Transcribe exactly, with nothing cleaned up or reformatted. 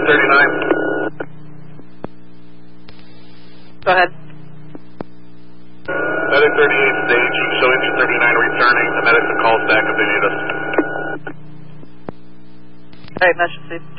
thirty-nine. Go ahead. Medic thirty-eight stage, showing two thirty-nine returning. The medics will call us back if they need us. Alright, Mesh, see.